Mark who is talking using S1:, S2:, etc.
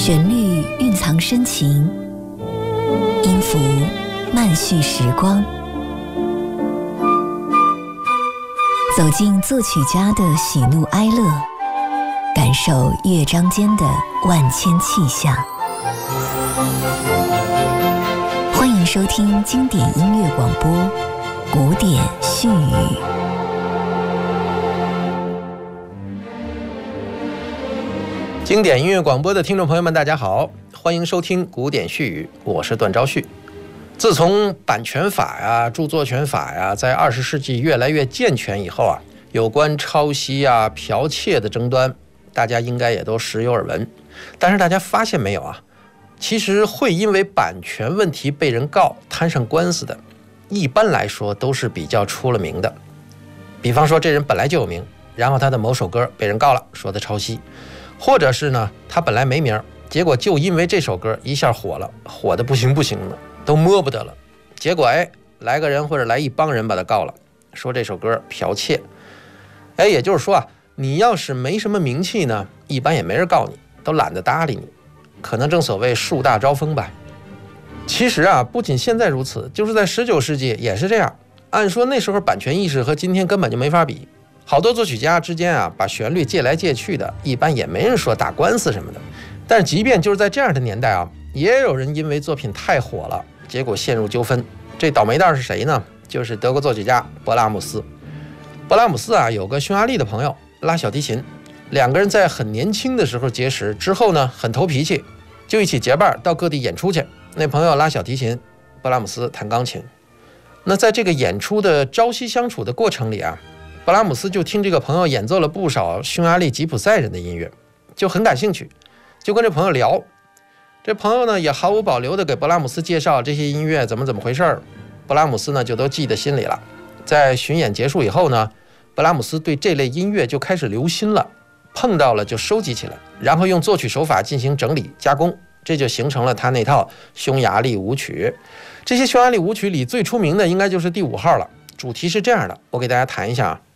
S1: 旋律蕴藏深情，音符慢叙时光。走进作曲家的喜怒哀乐，感受乐章间的万千气象。欢迎收听经典音乐广播《古典絮语》。
S2: 经典音乐广播的听众朋友们，大家好，欢迎收听《古典絮语》，我是段昭旭。自从版权法呀、著作权法呀，在20世纪越来越健全以后啊，有关抄袭啊、剽窃的争端，大家应该也都时有耳闻。但是大家发现没有啊？其实会因为版权问题被人告、摊上官司的，一般来说都是比较出了名的。比方说，这人本来就有名，然后他的某首歌被人告了，说他抄袭。或者是呢，他本来没名，结果就因为这首歌一下火了，火的不行不行的，都摸不得了。结果来个人或者来一帮人把他告了，说这首歌剽窃。也就是说啊，你要是没什么名气呢，一般也没人告你，都懒得搭理你。可能正所谓树大招风吧。其实啊，不仅现在如此，就是在19世纪也是这样。按说那时候版权意识和今天根本就没法比。好多作曲家之间啊，把旋律借来借去的，一般也没人说打官司什么的。但是即便就是在这样的年代啊，也有人因为作品太火了，结果陷入纠纷。这倒霉蛋是谁呢？就是德国作曲家勃拉姆斯。勃拉姆斯啊，有个匈牙利的朋友拉小提琴，两个人在很年轻的时候结识，之后呢很投脾气，就一起结伴到各地演出去。那朋友拉小提琴，勃拉姆斯弹钢琴。那在这个演出的朝夕相处的过程里啊，勃拉姆斯就听这个朋友演奏了不少匈牙利吉普赛人的音乐，就很感兴趣，就跟这朋友聊。这朋友呢也毫无保留地给勃拉姆斯介绍这些音乐怎么回事。勃拉姆斯呢就都记在心里了。在巡演结束以后呢，勃拉姆斯对这类音乐就开始留心了，碰到了就收集起来，然后用作曲手法进行整理加工，这就形成了他那套匈牙利舞曲。这些匈牙利舞曲里最出名的应该就是第5号了。主题是这样的，我给大家弹一下啊。